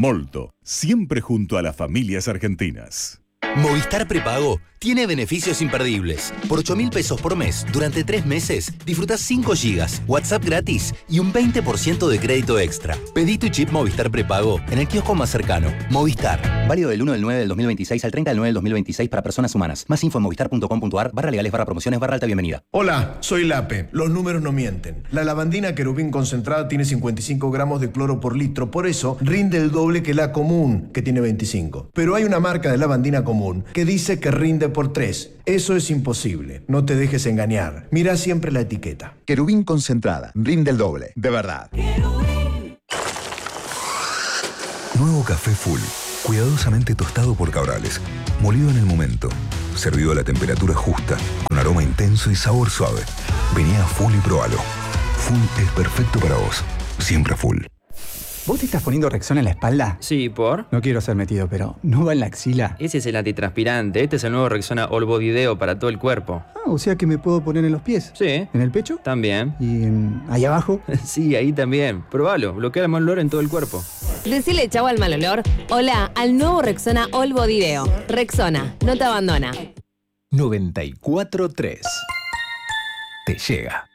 Molto, siempre junto a las familias argentinas. Movistar Prepago tiene beneficios imperdibles. Por 8.000 pesos por mes, durante 3 meses, disfrutás 5 gigas, WhatsApp gratis y un 20% de crédito extra. Pedí tu chip Movistar Prepago en el kiosco más cercano. Movistar. Válido del 1 del 9 del 2026 al 30 del 9 del 2026 para personas humanas. Más info en movistar.com.ar/legales/promociones/alta bienvenida. Hola, soy Lape. Los números no mienten. La lavandina Querubín concentrada tiene 55 gramos de cloro por litro. Por eso rinde el doble que la común, que tiene 25. Pero hay una marca de lavandina común que dice que rinde por 3. Eso es imposible. No te dejes engañar. Mira siempre la etiqueta. Querubín concentrada. Rinde el doble. De verdad. Nuevo café Full. Cuidadosamente tostado por Cabrales. Molido en el momento. Servido a la temperatura justa. Con aroma intenso y sabor suave. Vení a Full y probalo. Full es perfecto para vos. Siempre Full. ¿Vos te estás poniendo Rexona en la espalda? Sí, ¿por? No quiero ser metido, pero ¿no va en la axila? Ese es el antitranspirante. Este es el nuevo Rexona All Body Deo para todo el cuerpo. Ah, o sea que me puedo poner en los pies. Sí. ¿En el pecho? También. ¿Y ahí abajo? Sí, ahí también. Probalo. Bloquea el mal olor en todo el cuerpo. Decile chau al mal olor. Hola al nuevo Rexona All Body Deo. Rexona, no te abandona. 94.3 te llega.